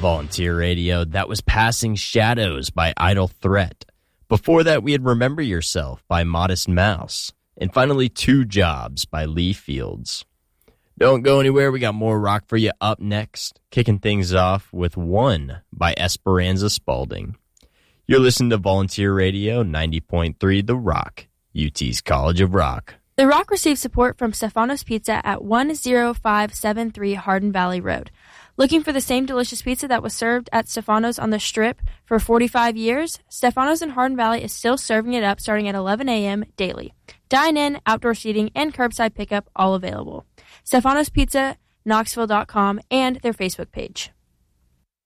Volunteer Radio, that was Passing Shadows by Idle Threat. Before that, we had Remember Yourself by Modest Mouse. And finally, Two Jobs by Lee Fields. Don't go anywhere, we got more rock for you up next. Kicking things off with One by Esperanza Spalding. You're listening to Volunteer Radio 90.3 The Rock, UT's College of Rock. The Rock receives support from Stefano's Pizza at 10573 Hardin Valley Road. Looking for the same delicious pizza that was served at Stefano's on the Strip for 45 years? Stefano's in Hardin Valley is still serving it up starting at 11 a.m. daily. Dine-in, outdoor seating, and curbside pickup all available. Stefano's Pizza, Knoxville.com, and their Facebook page.